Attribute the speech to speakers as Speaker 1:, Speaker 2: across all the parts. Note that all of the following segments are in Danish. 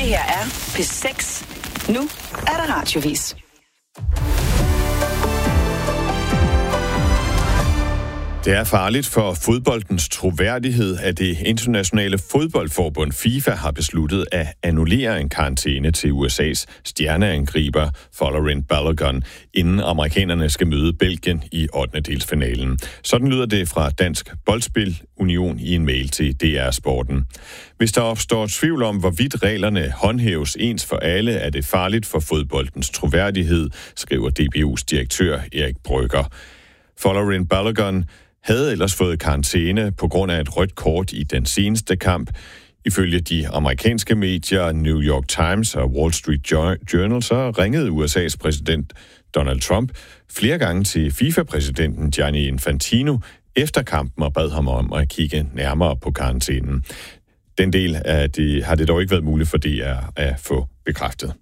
Speaker 1: her er P6. Nu er der radiovis.
Speaker 2: Det er farligt for fodboldens troværdighed, at det internationale fodboldforbund FIFA har besluttet at annullere en karantæne til USA's stjerneangriber Folarin Balogun, inden amerikanerne skal møde Belgien i 8. Sådan lyder det fra Dansk Boldspil Union i en mail til DR Sporten. Hvis der opstår tvivl om, hvorvidt reglerne håndhæves ens for alle, er det farligt for fodboldens troværdighed, skriver DBU's direktør Erik Brygger. Folarin Balogun havde ellers fået karantæne på grund af et rødt kort i den seneste kamp. Ifølge de amerikanske medier New York Times og Wall Street Journal, så ringede USA's præsident Donald Trump flere gange til FIFA-præsidenten Gianni Infantino efter kampen og bad ham om at kigge nærmere på karantænen. Den del af det har det dog ikke været muligt for DR at få bekræftet.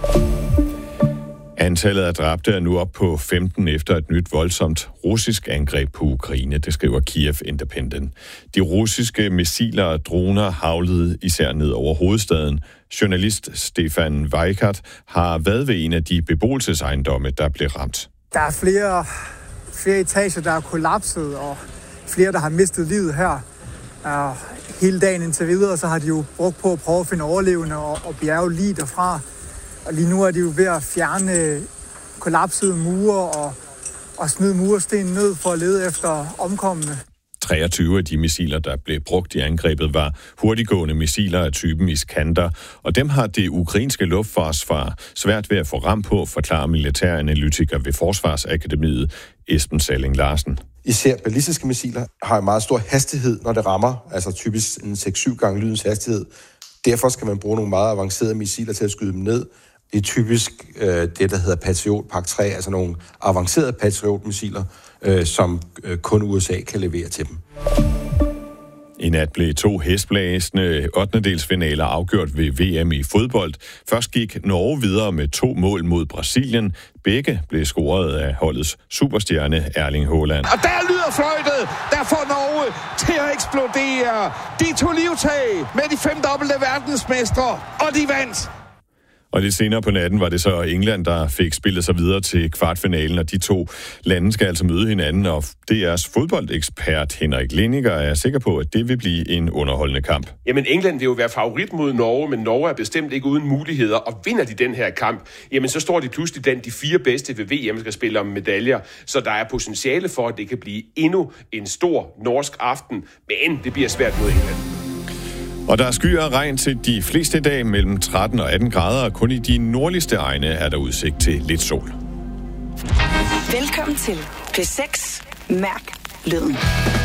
Speaker 2: Antallet af dræbte er nu op på 15 efter et nyt voldsomt russisk angreb på Ukraine, det skriver Kiev Independent. De russiske missiler og droner havlede især ned over hovedstaden. Journalist Stefan Weikart har været ved en af de beboelsesejendomme, der blev ramt.
Speaker 3: Der er flere etager, der er kollapset, og flere, der har mistet livet her. Hele dagen indtil videre, så har de jo brugt på at prøve at finde overlevende og bjerge lige derfra. Og lige nu er de jo ved at fjerne kollapsede mure og smide mursten ned for at lede efter omkomne.
Speaker 2: 23 af de missiler, der blev brugt i angrebet, var hurtiggående missiler af typen Iskander, og dem har det ukrainske luftforsvar svært ved at få ram på, forklarer militæranalytiker ved Forsvarsakademiet Esben Salling Larsen.
Speaker 4: Især ballistiske missiler har en meget stor hastighed, når det rammer, altså typisk en 6-7 gange lydens hastighed. Derfor skal man bruge nogle meget avancerede missiler til at skyde dem ned. Det er typisk det, der hedder Patriot Pak 3, altså nogle avancerede Patriot-missiler, som kun USA kan levere til dem.
Speaker 2: I nat blev 2 hæsblæsende 8. afgjort ved VM i fodbold. Først gik Norge videre med 2 mål mod Brasilien. Begge blev scoret af holdets superstjerne Erling Haaland.
Speaker 5: Og der lyder fløjtet, der får Norge til at eksplodere. De tog livtag med de 5-dobbelte verdensmestre, og de vandt.
Speaker 2: Og lidt senere på natten var det så England, der fik spillet sig videre til kvartfinalen, og de 2 lande skal altså møde hinanden, og DR's fodboldekspert Henrik Lindiger er sikker på, at det vil blive en underholdende kamp.
Speaker 6: Jamen, England vil jo være favorit mod Norge, men Norge er bestemt ikke uden muligheder, og vinder de den her kamp, jamen så står de pludselig blandt de 4 bedste ved VM, skal spille om medaljer, så der er potentiale for, at det kan blive endnu en stor norsk aften, men det bliver svært mod England.
Speaker 2: Og der er skyer og regn til de fleste dage mellem 13 og 18 grader, og kun i de nordligste egne er der udsigt til lidt sol.
Speaker 1: Velkommen til P6. Mærk lyden.